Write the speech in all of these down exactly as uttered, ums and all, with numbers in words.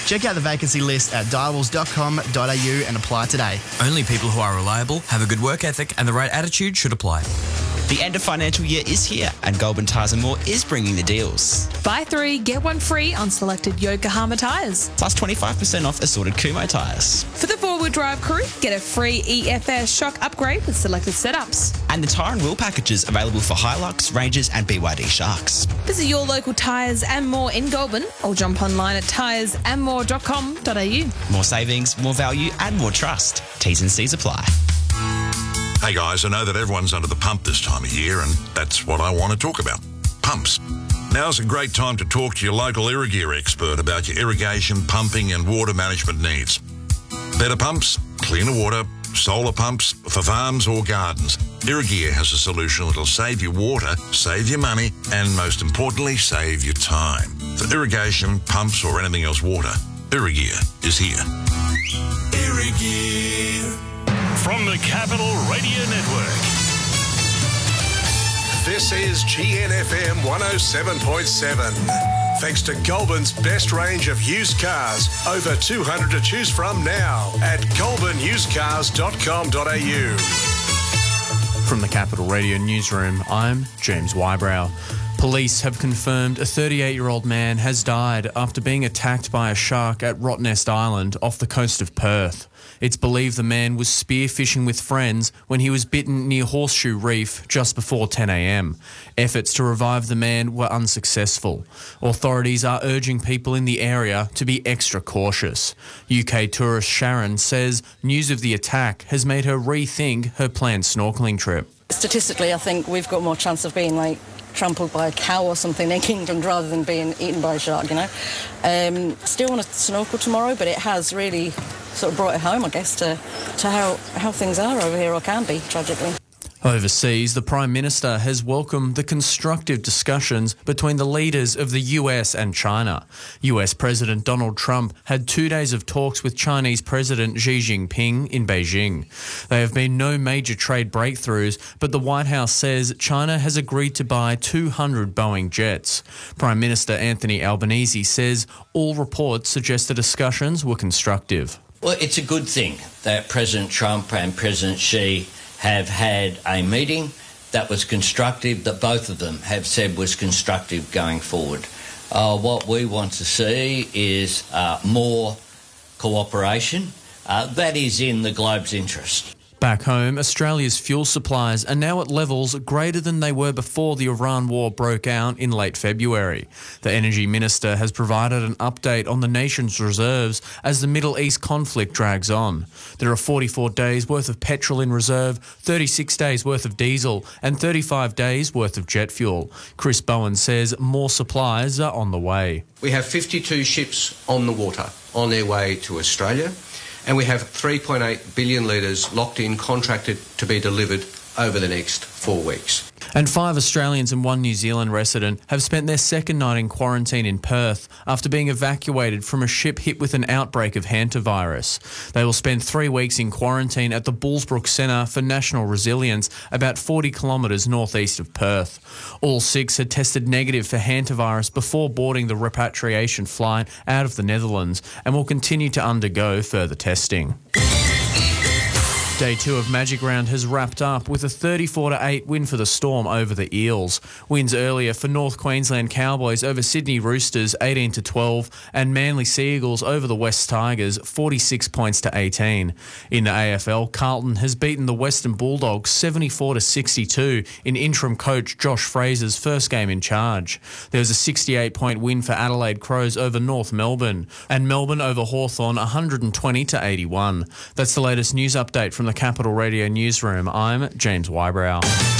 Check out the vacancy list at diables dot com dot a u and apply today. Only people who are reliable, have a good work ethic and the right attitude should apply. The end of financial year is here and Goulburn Tyres and More is bringing the deals. Buy three, get one free on selected Yokohama tyres. Plus twenty-five percent off assorted Kumho tyres. For the four-wheel drive crew, get a free E F S shock upgrade with selected setups. And the tyre and wheel packages available for Hilux, Rangers and B Y D Sharks. Visit your local Tyres and More in Goulburn or jump online at tyres and more dot com dot a u. More savings, more value and more trust. T's and C's apply. Hey guys, I know that everyone's under the pump this time of year and that's what I want to talk about. Pumps. Now's a great time to talk to your local Irrigear expert about your irrigation, pumping and water management needs. Better pumps, cleaner water, solar pumps for farms or gardens. Irrigear has a solution that'll save you water, save you money and most importantly, save you time. For irrigation, pumps or anything else water, Irrigear is here. Irrigear. From the Capital Radio Network. This is G N F M one oh seven point seven. Thanks to Goulburn's best range of used cars, over two hundred to choose from now at goulburn used cars dot com dot a u. From the Capital Radio Newsroom, I'm James Wybrow. Police have confirmed a thirty-eight-year-old man has died after being attacked by a shark at Rottnest Island off the coast of Perth. It's believed the man was spearfishing with friends when he was bitten near Horseshoe Reef just before ten a m. Efforts to revive the man were unsuccessful. Authorities are urging people in the area to be extra cautious. U K tourist Sharon says news of the attack has made her rethink her planned snorkelling trip. Statistically, I think we've got more chance of being like trampled by a cow or something in England rather than being eaten by a shark, you know. Um, still want to snorkel tomorrow, but it has really sort of brought it home, I guess, to, to how, how things are over here, or can be, tragically. Overseas, the Prime Minister has welcomed the constructive discussions between the leaders of the U S and China. U S President Donald Trump had two days of talks with Chinese President Xi Jinping in Beijing. There have been no major trade breakthroughs, but the White House says China has agreed to buy two hundred Boeing jets. Prime Minister Anthony Albanese says all reports suggest the discussions were constructive. Well, it's a good thing that President Trump and President Xi have had a meeting that was constructive, that both of them have said was constructive going forward. Uh, what we want to see is uh, more cooperation. Uh, that is in the globe's interest. Back home, Australia's fuel supplies are now at levels greater than they were before the Iran war broke out in late February. The Energy Minister has provided an update on the nation's reserves as the Middle East conflict drags on. There are forty-four days worth of petrol in reserve, thirty-six days worth of diesel and thirty-five days worth of jet fuel. Chris Bowen says more supplies are on the way. We have fifty-two ships on the water on their way to Australia. And we have three point eight billion litres locked in, contracted to be delivered over the next four weeks. And five Australians and one New Zealand resident have spent their second night in quarantine in Perth after being evacuated from a ship hit with an outbreak of hantavirus. They will spend three weeks in quarantine at the Bullsbrook Centre for National Resilience, about forty kilometres northeast of Perth. All six had tested negative for hantavirus before boarding the repatriation flight out of the Netherlands and will continue to undergo further testing. Day two of Magic Round has wrapped up with a thirty-four to eight win for the Storm over the Eels. Wins earlier for North Queensland Cowboys over Sydney Roosters eighteen to twelve and Manly Sea Eagles over the West Tigers forty-six points to eighteen. In the A F L, Carlton has beaten the Western Bulldogs seventy-four to sixty-two in interim coach Josh Fraser's first game in charge. There was a sixty-eight point win for Adelaide Crows over North Melbourne and Melbourne over Hawthorn one hundred twenty to eighty-one. That's the latest news update from the Capital Radio Newsroom. I'm James Wybrow.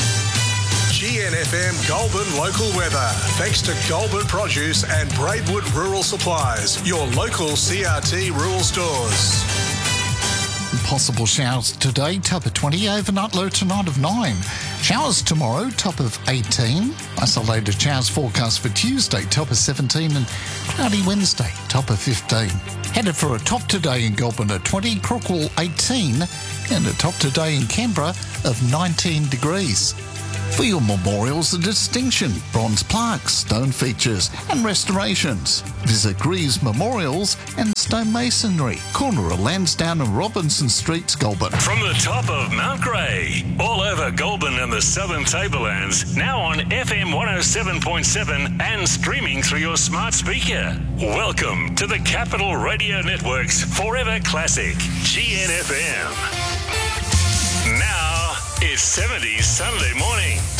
G N F M Goulburn local weather. Thanks to Goulburn Produce and Braidwood Rural Supplies, your local C R T rural stores. Possible showers today, top of twenty, overnight low tonight of nine. Showers tomorrow, top of eighteen. Isolated showers forecast for Tuesday, top of seventeen, and cloudy Wednesday, top of fifteen. Headed for a top today in Goulburn at twenty, Crookwell eighteen, and a top today in Canberra of nineteen degrees. For your memorials of distinction, bronze plaques, stone features and restorations, visit Greaves Memorials and Stonemasonry, corner of Lansdowne and Robinson Streets, Goulburn. From the top of Mount Grey, all over Goulburn and the Southern Tablelands, now on F M one oh seven point seven and streaming through your smart speaker. Welcome to the Capital Radio Network's Forever Classic, G N F M. Now, it's seventies Sunday morning.